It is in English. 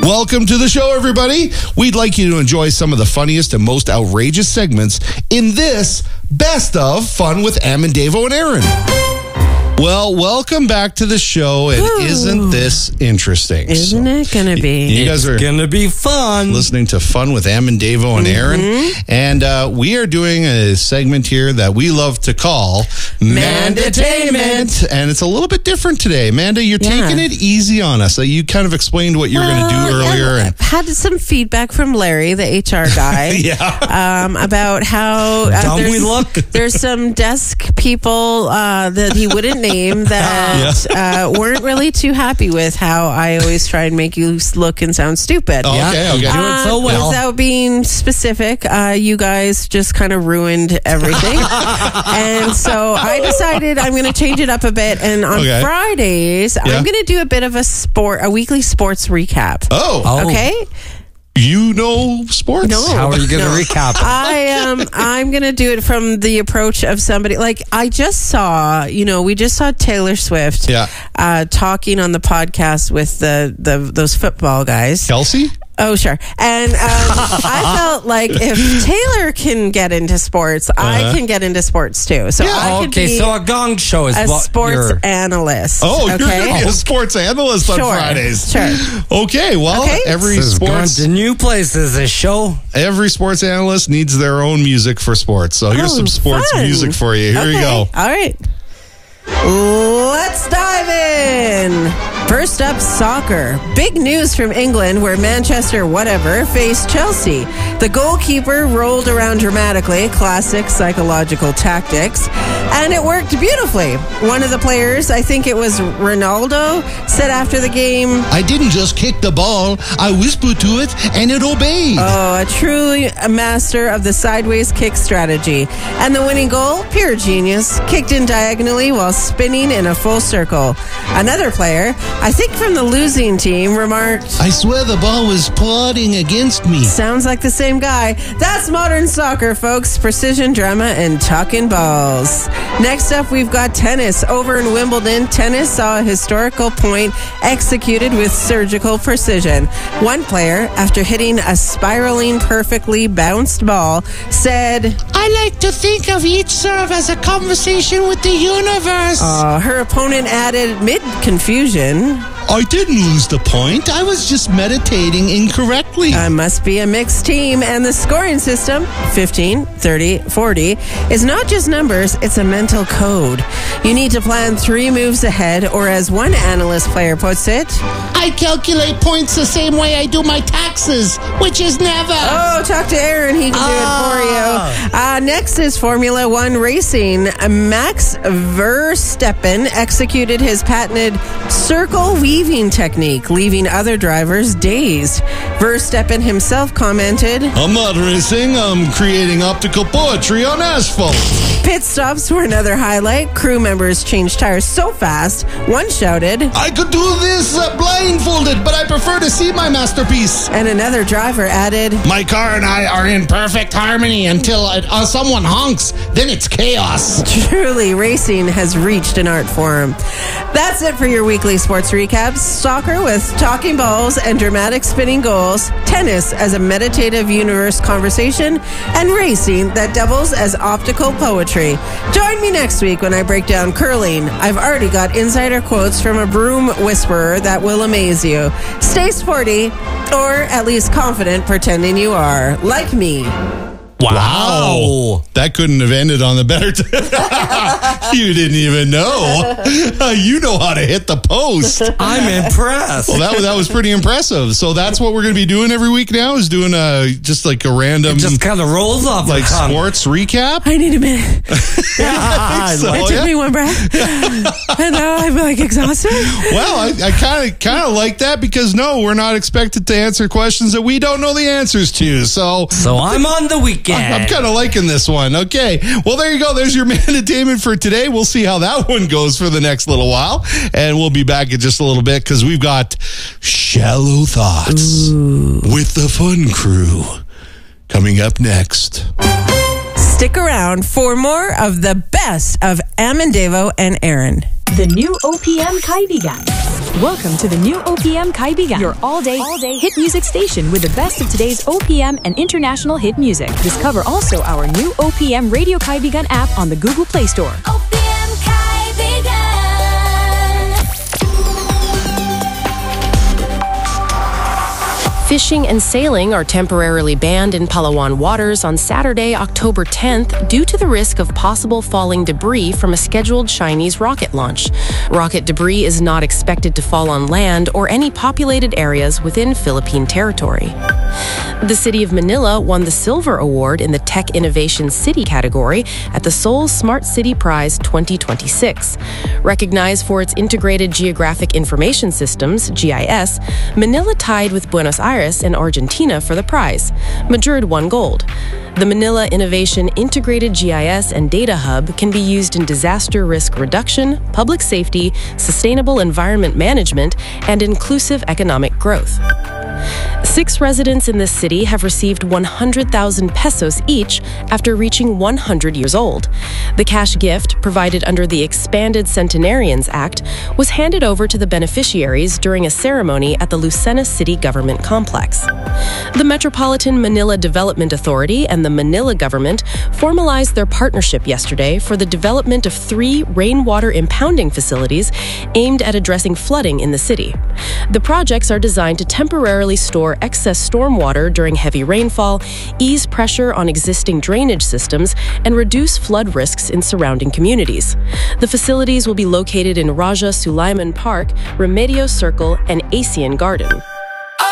Welcome to the show, everybody. We'd like you to enjoy some of the funniest and most outrageous segments in this Best of Fun with Am and Davo and Aaron. Well, welcome back to the show, and isn't this interesting? Isn't it going to be? You guys are going to be fun. Listening to Fun with Am and Davo and Aaron, and we are doing a segment here that we love to call Mandatainment, and it's a little bit different today. Amanda, you're taking it easy on us. You kind of explained what you were going to do earlier. I've had some feedback from Larry, the HR guy, about how there's some desk people that he wouldn't name that weren't really too happy with how I always try and make you look and sound stupid. Okay. Do it so well. Without being specific, you guys just kind of ruined everything. And so I decided I'm going to change it up a bit. And on Fridays, I'm going to do a bit of a weekly sports recap. Oh. Okay? You know sports? No. How are you going to recap? I'm going to do it from the approach of somebody. Like, I just saw, we just saw Taylor Swift talking on the podcast with those football guys. Kelsey? Oh, sure. And I felt like if Taylor can get into sports, I can get into sports too. So I could be so a gong show is a what sports analyst. Oh, okay? you're going to be a sports analyst on Fridays. Sure. Okay, well, every This is sports... going to new places, this show. Every sports analyst needs their own music for sports. So here's some sports music for you. Here you go. All right. Let's dive in. First up, soccer. Big news from England where Manchester faced Chelsea. The goalkeeper rolled around dramatically, classic psychological tactics, and it worked beautifully. One of the players, I think it was Ronaldo, said after the game, "I didn't just kick the ball, I whispered to it and it obeyed." Oh, a truly master of the sideways kick strategy. And the winning goal, pure genius, kicked in diagonally while spinning in a full circle. Another player, I think from the losing team, remarked, "I swear the ball was plotting against me." Sounds like the same guy. That's modern soccer, folks. Precision, drama, and talking balls. Next up, we've got tennis. Over in Wimbledon, tennis saw a historical point executed with surgical precision. One player, after hitting a spiraling, perfectly bounced ball, said, "I like to think of each serve as a conversation with the universe." Her opponent added mid-confusion, "I didn't lose the point. I was just meditating incorrectly." Must be a mixed team. And the scoring system, 15, 30, 40, is not just numbers, it's a mental code. You need to plan 3 moves ahead, or as one analyst player puts it, "I calculate points the same way I do my taxes, which is never." Oh, talk to Aaron. He can do it for you. Next is Formula One racing. Max Verstappen executed his patented circle weaving technique, leaving other drivers dazed. Verstappen himself commented, "I'm not racing, I'm creating optical poetry on asphalt." Pit stops were another highlight. Crew members changed tires so fast, one shouted, "I could do this blindfolded, but I prefer to see my masterpiece." and another driver added, "My car and I are in perfect harmony until someone honks, then it's chaos." Truly, racing has reached an art form. That's it for your weekly sports recaps. Soccer with talking balls and dramatic spinning goals, tennis as a meditative universe conversation, and racing that doubles as optical poetry. Join me next week when I break down curling. I've already got insider quotes from a broom whisperer that will amaze you. Stay sporty, or at least confident pretending you are, like me. Wow. That couldn't have ended on the better You didn't even know. You know how to hit the post. I'm impressed. Well, that was pretty impressive. So that's what we're going to be doing every week now, is doing just like a random... It just kind of rolls off like sports recap. I need a minute. It took me one breath. And now I'm like exhausted. Well, I kind of like that, because we're not expected to answer questions that we don't know the answers to. So I'm on the weekend. I'm kind of liking this one. Okay. Well, there you go. There's your Mandatainment for today. We'll see how that one goes for the next little while. And we'll be back in just a little bit, because we've got Shallow Thoughts with the Fun Crew coming up next. Stick around for more of the best of Am and Davo and Aaron. The new OPM Kaibigan. Welcome to the new OPM Kaibigan, your all-day hit music station with the best of today's OPM and international hit music. Discover also our new OPM Radio Kaibigan app on the Google Play Store. OPM Kaibigan. Fishing and sailing are temporarily banned in Palawan waters on Saturday, October 10th, due to the risk of possible falling debris from a scheduled Chinese rocket launch. Rocket debris is not expected to fall on land or any populated areas within Philippine territory. The city of Manila won the Silver Award in the Tech Innovation City category at the Seoul Smart City Prize 2026. Recognized for its integrated geographic information systems, GIS, Manila tied with Buenos Aires and Argentina for the prize. Madrid won gold. The Manila Innovation Integrated GIS and Data Hub can be used in disaster risk reduction, public safety, sustainable environment management, and inclusive economic growth. 6 residents in this city have received 100,000 pesos each after reaching 100 years old. The cash gift, provided under the Expanded Centenarians Act, was handed over to the beneficiaries during a ceremony at the Lucena City Government Complex. The Metropolitan Manila Development Authority and the Manila government formalized their partnership yesterday for the development of 3 rainwater impounding facilities aimed at addressing flooding in the city. The projects are designed to temporarily store excess stormwater during heavy rainfall, ease pressure on existing drainage systems, and reduce flood risks in surrounding communities. The facilities will be located in Raja Sulaiman Park, Remedios Circle, and Asian Garden.